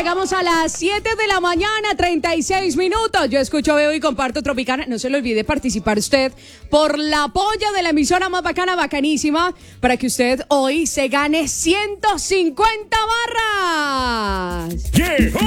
llegamos a las 7 de la mañana, 36 minutos. Yo escucho, veo y comparto Tropicana. No se le olvide participar usted por la polla de la emisora más bacana, bacanísima, para que usted hoy se gane 150 barras.